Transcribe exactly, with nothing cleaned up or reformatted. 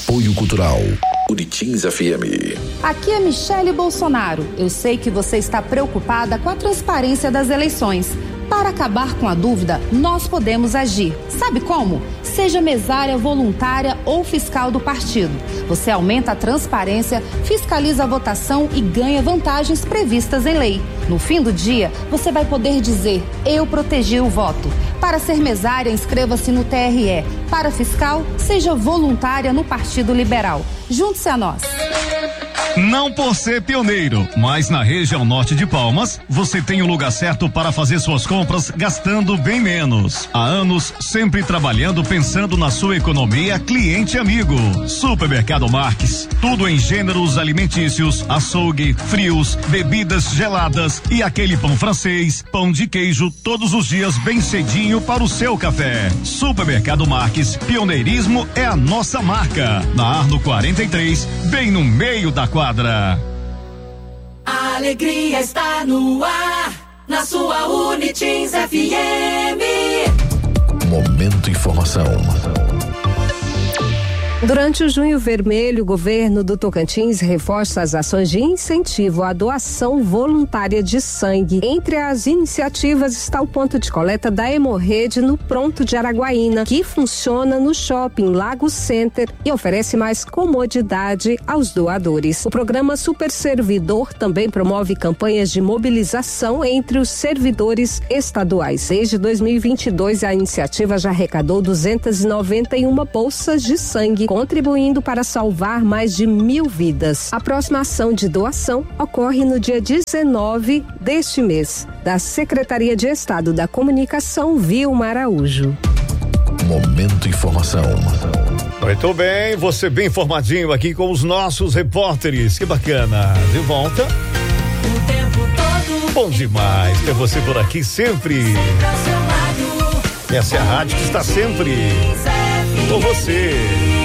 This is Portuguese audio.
Apoio Cultural Uritins F M. Aqui é Michele Bolsonaro. Eu sei que você está preocupada com a transparência das eleições. Para acabar com a dúvida, nós podemos agir. Sabe como? Seja mesária, voluntária ou fiscal do partido. Você aumenta a transparência, fiscaliza a votação e ganha vantagens previstas em lei. No fim do dia, você vai poder dizer: eu protegi o voto. Para ser mesária, inscreva-se no T R E. Para fiscal, seja voluntária no Partido Liberal. Junte-se a nós. Não por ser pioneiro, mas na região norte de Palmas, você tem o lugar certo para fazer suas compras gastando bem menos. Há anos, sempre trabalhando pensando na sua economia, cliente amigo. Supermercado Marques, tudo em gêneros alimentícios, açougue, frios, bebidas geladas e aquele pão francês, pão de queijo, todos os dias bem cedinho para o seu café. Supermercado Marques, pioneirismo é a nossa marca. Na Arno quarenta e três, bem no meio da quadra. A alegria está no ar, na sua Unitins F M. Momento Informação. Durante o Junho Vermelho, o governo do Tocantins reforça as ações de incentivo à doação voluntária de sangue. Entre as iniciativas está o ponto de coleta da Hemorrede no Pronto de Araguaína, que funciona no Shopping Lago Center e oferece mais comodidade aos doadores. O programa Super Servidor também promove campanhas de mobilização entre os servidores estaduais. Desde dois mil e vinte e dois, a iniciativa já arrecadou duzentas e noventa e uma bolsas de sangue, contribuindo para salvar mais de mil vidas. A próxima ação de doação ocorre no dia dezenove deste mês, da Secretaria de Estado da Comunicação, Vilma Araújo. Momento Informação. Muito bem, você bem informadinho aqui com os nossos repórteres. Que bacana. De volta. O tempo todo. Bom demais ter você por aqui sempre. Sempre ao seu lado. Essa é a rádio que está sempre com você.